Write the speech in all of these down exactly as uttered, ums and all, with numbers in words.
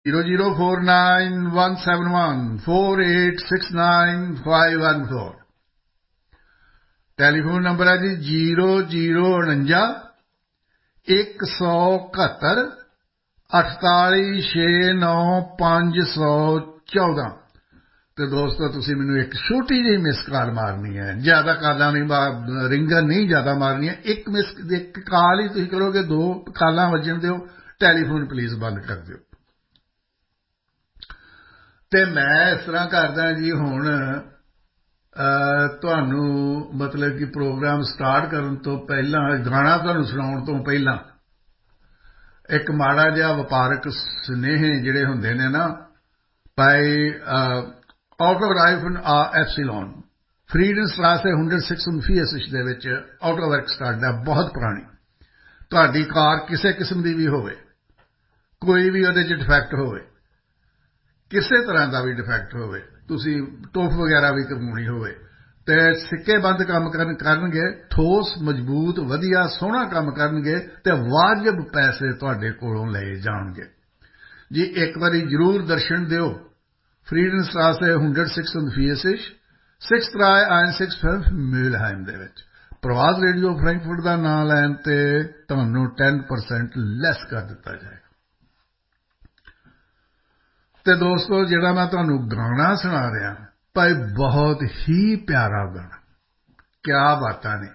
zero zero four nine one seven one four eight six nine five one four telephone number ਹੈ ਜੀ zero zero ਉਣੰਜਾ ਇੱਕ ਸੌ ਇਕਹੱਤਰ ਅਠਤਾਲੀ ਛੇ ਨੌ ਪੰਜ ਸੌ ਚੌਦਾਂ ਤੇ ਦੋਸਤੋ ਤੁਸੀਂ ਮੈਨੂੰ ਇੱਕ ਛੋਟੀ ਜਿਹੀ ਮਿਸ ਕਾਲ ਮਾਰਨੀ ਹੈ ਜ਼ਿਆਦਾ ਕਾਲਾਂ ਨਹੀਂ ਰਿੰਗਾਂ ਨਹੀਂ ਜ਼ਿਆਦਾ ਮਾਰਨੀਆਂ ਇੱਕ ਮਿਸ ਇੱਕ ਕਾਲ ਹੀ ਤੁਸੀਂ ਕਰੋਗੇ ਦੋ ਕਾਲਾਂ ਵੱਜਣ ਦਿਓ ਟੈਲੀਫੋਨ ਪਲੀਜ਼ ਬੰਦ ਕਰ ਦਿਓ ਤੇ ਮੈਂ ਇਸ ਤਰ੍ਹਾਂ ਕਰਦਾ ਜੀ ਹੁਣ ਤੁਹਾਨੂੰ ਮਤਲਬ ਕਿ ਪ੍ਰੋਗਰਾਮ ਸਟਾਰਟ ਕਰਨ ਤੋਂ ਪਹਿਲਾਂ ਗਾਣਾ ਤੁਹਾਨੂੰ ਸੁਣਾਉਣ ਤੋਂ ਪਹਿਲਾਂ ਇੱਕ ਮਾੜਾ ਜਿਹਾ ਵਪਾਰਕ ਸੁਨੇਹੇ ਜਿਹੜੇ ਹੁੰਦੇ ਨੇ ਨਾ ਬਾਈ ਆਟੋਗ੍ਰਾਫਨ ਐਪਸੀਲੋਨ ਫਰੀਡਨਸਟ੍ਰਾਸੇ ਇੱਕ ਸੌ ਛੇ ਫੀਐਸਐਚ ਦੇ ਵਿੱਚ ਆਟੋ ਵਰਕਸ ਕਰਦਾ ਬਹੁਤ ਪੁਰਾਣੀ ਤੁਹਾਡੀ ਕਾਰ ਕਿਸੇ ਕਿਸਮ ਦੀ ਵੀ ਹੋਵੇ ਕੋਈ ਵੀ ਉਹਦੇ 'ਚ ਡਿਫੈਕਟ ਹੋਵੇ ਕਿਸੇ ਤਰ੍ਹਾਂ ਦਾ ਵੀ ਡਿਫੈਕਟ ਹੋਵੇ ਤੁਸੀਂ ਟੋਫ ਵਗੈਰਾ ਵੀ ਕਰਵਾਉਣੀ ਹੋਵੇ ਤੇ ਸਿੱਕੇ ਬੰਦ ਕੰਮ ਕਰਨਗੇ ਠੋਸ ਮਜ਼ਬੂਤ ਵਧੀਆ ਸੋਹਣਾ ਕੰਮ ਕਰਨਗੇ ਤੇ ਵਾਜਬ ਪੈਸੇ ਤੁਹਾਡੇ ਕੋਲੋਂ ਲਏ ਜਾਣਗੇ ਜੀ ਇੱਕ ਵਾਰੀ ਜ਼ਰੂਰ ਦਰਸ਼ਨ ਦਿਓ ਫਰੀਡਨਸਟ੍ਰਾਸੇ ਇੱਕ ਸੌ ਛੇ ਫੀਐਸਐਚ ਛੇ drei eins six fünf ਮਿਲਹਾਈਮ ਦੇ ਵਿੱਚ ਪ੍ਰਵਾਦ ਰੇਡੀਓ ਫਰੈਂਕਫਰਟ ਦਾ ਨਾਂ ਲੈਣ ਤੇ ਤੁਹਾਨੂੰ ਦਸ ਪਰਸੈਂਟ ਲੈਸ ਕਰ ਦਿੱਤਾ ਜਾਏਗਾ ਤੇ ਦੋਸਤੋ ਜਿਹੜਾ ਮੈਂ ਤੁਹਾਨੂੰ ਗਾਣਾ ਸੁਣਾ ਰਿਹਾ ਭਾਈ ਬਹੁਤ ਹੀ ਪਿਆਰਾ ਗਾਣਾ ਕਿਆ ਬਾਤਾਂ ਨੇ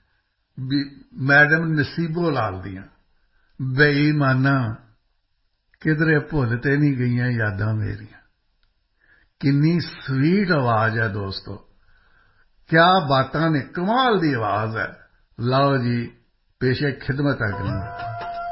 ਮੈਡਮ ਨਸੀਬੋ ਲਾਲ ਦੀਆਂ ਬੇਈਮਾਨਾਂ ਕਿਧਰੇ ਭੁੱਲ ਤੇ ਨਹੀਂ ਗਈਆਂ ਯਾਦਾਂ ਮੇਰੀਆਂ ਕਿੰਨੀ ਸਵੀਟ ਆਵਾਜ਼ ਹੈ ਦੋਸਤੋ ਕਿਆ ਬਾਤਾਂ ਨੇ ਕਮਾਲ ਦੀ ਆਵਾਜ਼ ਹੈ ਲਓ ਜੀ ਪੇਸ਼ੇ ਖਿਦਮਤ ਹੈ